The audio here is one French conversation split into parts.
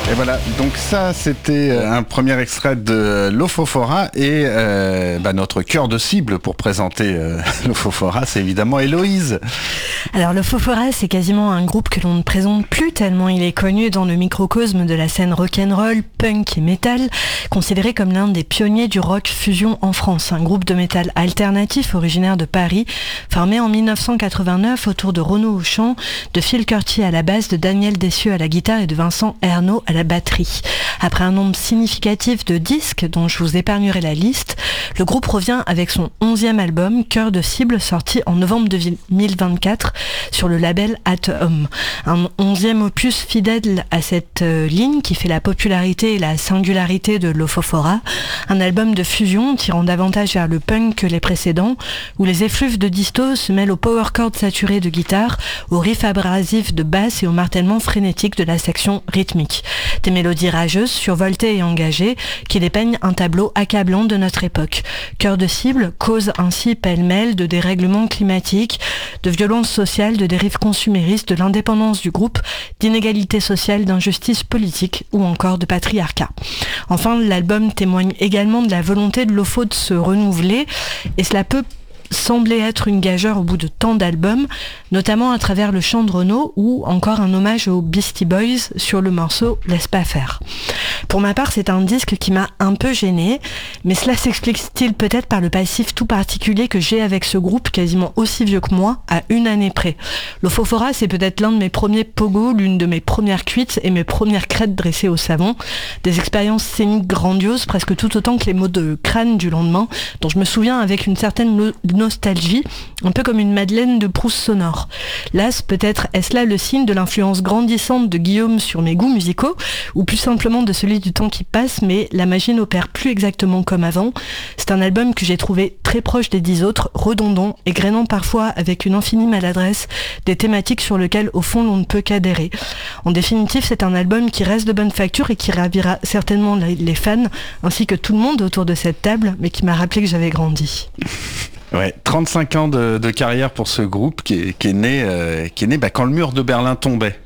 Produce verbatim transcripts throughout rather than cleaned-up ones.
Et voilà, donc ça c'était un premier extrait de Lofofora et euh, bah, notre cœur de cible pour présenter euh, Lofofora, c'est évidemment Héloïse. Alors Lofofora, c'est quasiment un groupe que l'on ne présente plus tellement il est connu dans le microcosme de la scène rock'n'roll, punk et metal, considéré comme l'un des pionniers du rock fusion en France. Un groupe de métal alternatif originaire de Paris, formé en dix-neuf cent quatre-vingt-neuf autour de Renaud au chant, de Phil Curti à la basse, de Daniel Dessieux à la guitare et de Vincent Ernaud à la batterie. Après un nombre significatif de disques dont je vous épargnerai la liste, le groupe revient avec son onzième album, Cœur de cible, sorti en novembre deux mille vingt-quatre sur le label At Home. Un onzième opus fidèle à cette euh, ligne qui fait la popularité et la singularité de Lofofora. Un album de fusion tirant davantage vers le punk que les précédents, où les effluves de disto se mêlent aux power chords saturés de guitare, aux riffs abrasifs de basse et au martèlement frénétique de la section rythmique. Des mélodies rageuses, survoltées et engagées, qui dépeignent un tableau accablant de notre époque. Cœur de cible cause ainsi pêle-mêle de dérèglements climatiques, de violences sociales, de dérives consuméristes, de l'indépendance du groupe, d'inégalités sociales, d'injustices politiques ou encore de patriarcat. Enfin, l'album témoigne également de la volonté de Lofo de se renouveler et cela peut semblait être une gageure au bout de tant d'albums, notamment à travers le chant de Renaud ou encore un hommage aux Beastie Boys sur le morceau Laisse pas faire. Pour ma part, c'est un disque qui m'a un peu gênée, mais cela s'explique-t-il peut-être par le passif tout particulier que j'ai avec ce groupe quasiment aussi vieux que moi, à une année près. Lofofora, c'est peut-être l'un de mes premiers pogos, l'une de mes premières cuites et mes premières crêtes dressées au savon, des expériences scéniques grandioses, presque tout autant que les mots de crâne du lendemain, dont je me souviens avec une certaine lo- nostalgie, un peu comme une Madeleine de Proust sonore. Là, peut-être est-ce là le signe de l'influence grandissante de Guillaume sur mes goûts musicaux, ou plus simplement de celui du temps qui passe, mais la magie n'opère plus exactement comme avant. C'est un album que j'ai trouvé très proche des dix autres, redondant et grainant parfois avec une infinie maladresse des thématiques sur lesquelles au fond l'on ne peut qu'adhérer. En définitive, c'est un album qui reste de bonne facture et qui ravira certainement les fans, ainsi que tout le monde autour de cette table, mais qui m'a rappelé que j'avais grandi. Ouais, trente-cinq ans de, de carrière pour ce groupe qui est, qui est né, euh, qui est né bah, quand le mur de Berlin tombait.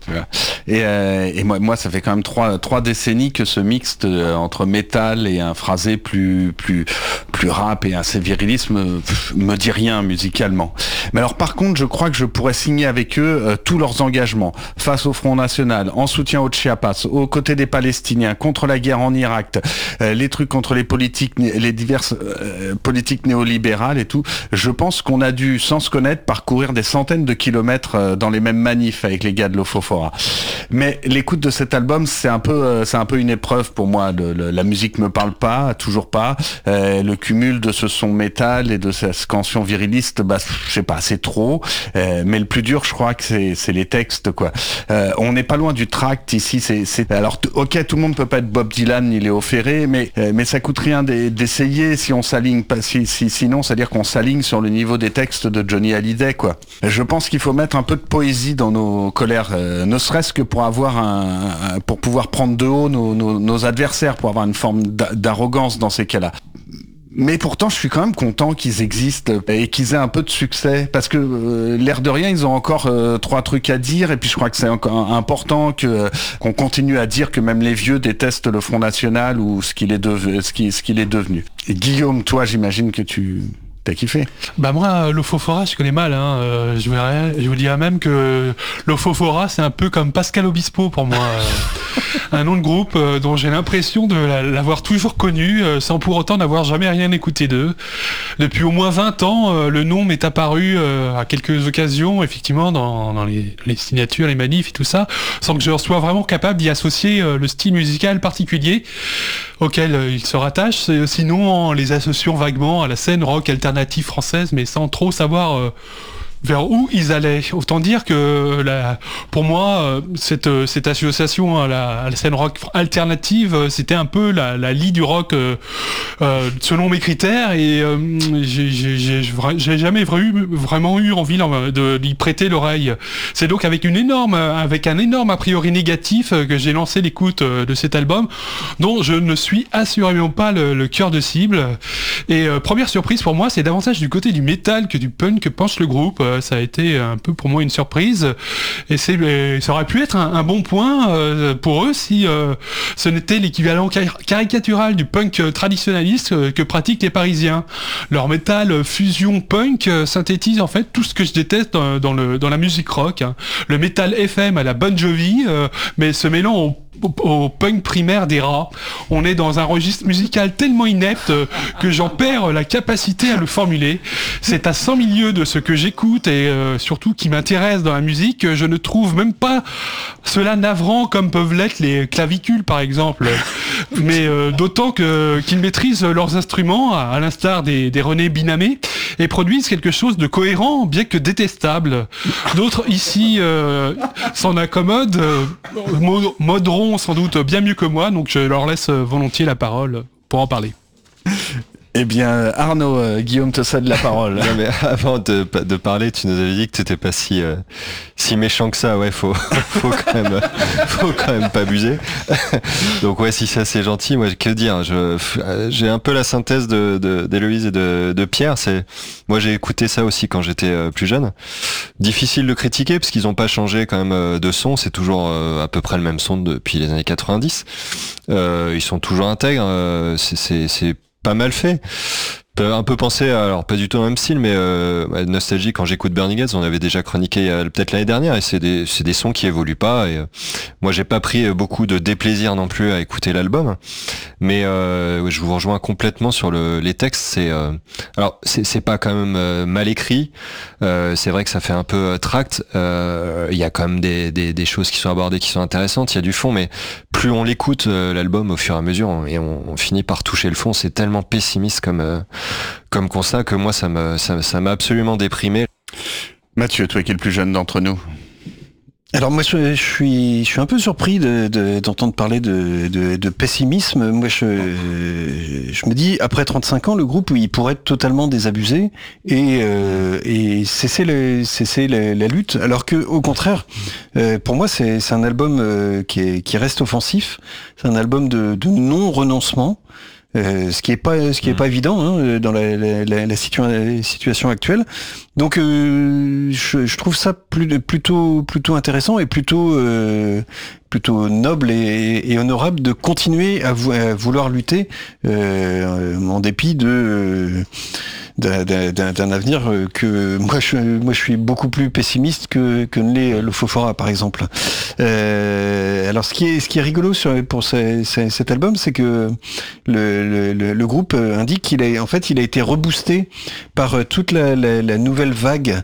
Et, euh, et moi, moi, ça fait quand même trois, trois décennies que ce mixte euh, entre métal et un phrasé plus, plus, plus rap et un virilisme pff, me dit rien musicalement. Mais alors, par contre, je crois que je pourrais signer avec eux euh, tous leurs engagements face au Front National, en soutien aux Chiapas, aux côtés des Palestiniens, contre la guerre en Irak, euh, les trucs contre les politiques, les diverses euh, politiques néolibérales et tout. Je pense qu'on a dû, sans se connaître, parcourir des centaines de kilomètres euh, dans les mêmes manifs avec les gars de Lofofora. Mais l'écoute de cet album, c'est un peu, euh, c'est un peu une épreuve pour moi. Le, le, la musique me parle pas, toujours pas. Euh, le cumul de ce son métal et de cette scansion viriliste, bah, je sais pas, c'est trop. Euh, mais le plus dur, je crois que c'est, c'est les textes, quoi. Euh, on n'est pas loin du tract ici. C'est, c'est, alors, t- ok, tout le monde peut pas être Bob Dylan ni Léo Ferré, mais, euh, mais ça coûte rien d'essayer si on s'aligne pas. Si, si, sinon, c'est-à-dire qu'on s'aligne sur le niveau des textes de Johnny Hallyday, quoi. Je pense qu'il faut mettre un peu de poésie dans nos colères. Euh, ne serait-ce que pour avoir un, un pour pouvoir prendre de haut nos, nos, nos adversaires, pour avoir une forme d'arrogance dans ces cas-là. Mais pourtant, je suis quand même content qu'ils existent et qu'ils aient un peu de succès, parce que euh, l'air de rien, ils ont encore euh, trois trucs à dire, et puis je crois que c'est encore important que qu'on continue à dire que même les vieux détestent le Front National ou ce qu'il est de, ce qui, ce qu'il est devenu. Et Guillaume, toi, j'imagine que tu t'as kiffé. Bah moi, Lofofora, je connais mal. Hein. Euh, je, verrais, je vous dirais même que Lofofora, c'est un peu comme Pascal Obispo pour moi. Euh, un nom de groupe euh, dont j'ai l'impression de l'avoir toujours connu, euh, sans pour autant n'avoir jamais rien écouté d'eux. Depuis au moins vingt ans, euh, le nom m'est apparu euh, à quelques occasions, effectivement, dans, dans les, les signatures, les manifs et tout ça, sans que je sois vraiment capable d'y associer euh, le style musical particulier auquel euh, il se rattache, sinon en les associant vaguement à la scène rock alternative française, mais sans trop savoir euh, vers où ils allaient. Autant dire que la, pour moi, cette, cette association à la, à la scène rock alternative, c'était un peu la, la lie du rock euh, euh, selon mes critères, et euh, j'ai, j'ai, j'ai, j'ai jamais eu, vraiment eu envie de d'y prêter l'oreille. C'est donc avec une énorme, avec un énorme a priori négatif que j'ai lancé l'écoute de cet album, dont je ne suis assurément pas le, le cœur de cible. Et euh, première surprise pour moi, c'est davantage du côté du métal que du punk que penche le groupe. euh, ça a été un peu pour moi une surprise. Et c'est, et ça aurait pu être un, un bon point euh, pour eux si euh, ce n'était l'équivalent car- caricatural du punk traditionnaliste euh, que pratiquent les Parisiens. Leur métal fusion punk euh, synthétise en fait tout ce que je déteste dans, dans, le, dans la musique rock. Hein. Le métal F M à la Bon Jovi, euh, mais se mêlant au Au, au punk primaire des rats. On est dans un registre musical tellement inepte euh, que j'en perds la capacité à le formuler. C'est à cent mille lieues de ce que j'écoute et euh, surtout qui m'intéresse dans la musique que je ne trouve même pas cela navrant comme peuvent l'être les clavicules par exemple. Mais euh, d'autant que, qu'ils maîtrisent leurs instruments à, à l'instar des, des René Binamé et produisent quelque chose de cohérent bien que détestable. D'autres ici euh, s'en accommodent, euh, moderont sans doute bien mieux que moi, donc je leur laisse volontiers la parole pour en parler. Eh bien, Arnaud, euh, Guillaume te cède la parole. Non, mais avant de, de parler, tu nous avais dit que tu n'étais pas si, euh, si méchant que ça. Ouais, faut, faut, quand même, faut quand même pas abuser. Donc ouais, si c'est assez gentil, moi, que dire, je, j'ai un peu la synthèse de, de, d'Héloïse et de, de Pierre. C'est, moi, j'ai écouté ça aussi quand j'étais plus jeune. Difficile de critiquer parce qu'ils n'ont pas changé quand même de son. C'est toujours à peu près le même son depuis les années quatre-vingt-dix. Euh, ils sont toujours intègres. C'est, c'est, c'est pas mal fait. Un peu pensé, à, alors pas du tout dans le même style, mais euh, nostalgie quand j'écoute Burning Heads, on avait déjà chroniqué euh, peut-être l'année dernière, et c'est des, c'est des sons qui évoluent pas. Et euh, moi, j'ai pas pris beaucoup de déplaisir non plus à écouter l'album, mais euh, je vous rejoins complètement sur le, les textes. C'est euh, alors c'est, c'est pas quand même euh, mal écrit. Euh, c'est vrai que ça fait un peu euh, tract. Il euh, y a quand même des, des, des choses qui sont abordées, qui sont intéressantes. Il y a du fond, mais plus on l'écoute euh, l'album au fur et à mesure, on, et on, on finit par toucher le fond. C'est tellement pessimiste comme euh, comme constat que moi ça me ça, ça m'a absolument déprimé. Mathieu, toi qui es le plus jeune d'entre nous. Alors moi je, je suis je suis un peu surpris de, de d'entendre parler de, de de pessimisme. Moi je je me dis après trente-cinq ans le groupe il pourrait être totalement désabusé et euh, et cesser le cesser la, la lutte, alors que au contraire euh, pour moi c'est c'est un album euh, qui est qui reste offensif. C'est un album de de non renoncement. Euh, ce qui est pas ce qui est pas évident hein, dans la, la, la, la, situa- la situation actuelle. Donc euh, je, je trouve ça plus, plutôt plutôt intéressant et plutôt euh, plutôt noble et, et honorable de continuer à, vou- à vouloir lutter euh, en dépit de d'un, d'un, d'un avenir que moi je moi je suis beaucoup plus pessimiste que que ne l'est l'Ofofora par exemple. Euh, alors ce qui est ce qui est rigolo sur pour ce, ce, cet album, c'est que le, le le groupe indique qu'il a en fait il a été reboosté par toute la, la, la nouvelle vague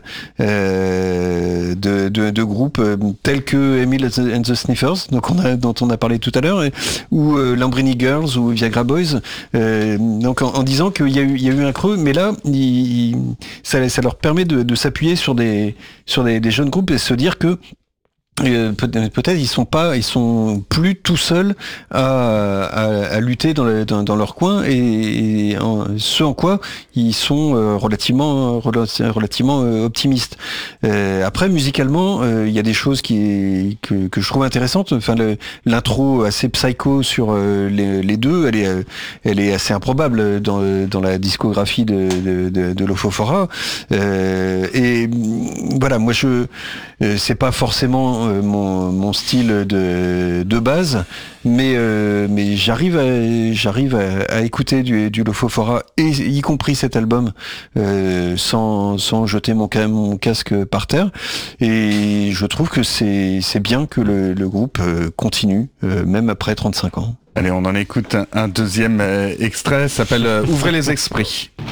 euh, de, de de groupes tels que Emil and the Sniffers, donc on a dont on a parlé tout à l'heure, et, ou euh, Lambrini Girls ou Viagra Boys. Euh, donc en, en disant qu'il y a eu il y a eu un creux, mais là il, il, ça, ça leur permet de, de s'appuyer sur des sur des, des jeunes groupes et se dire que Euh, peut-être ils sont pas, ils sont plus tout seuls à, à, à lutter dans, le, dans, dans leur coin, et, et en, ce en quoi ils sont euh, relativement relativement euh, optimistes. Euh, après musicalement, il euh, y a des choses qui que, que je trouve intéressantes. Enfin le, l'intro assez psycho sur euh, les, les deux, elle est elle est assez improbable dans dans la discographie de de, de, de l'Ofofora. Euh, et voilà, moi je euh, c'est pas forcément Mon, mon style de, de base, mais, euh, mais j'arrive à, j'arrive à, à écouter du, du l'Ofofora, et y compris cet album, euh, sans, sans jeter mon, mon casque par terre, et je trouve que c'est, c'est bien que le, le groupe continue, euh, même après trente-cinq ans. Allez, on en écoute un, un deuxième euh, extrait, ça s'appelle euh, Ouvrez les esprits.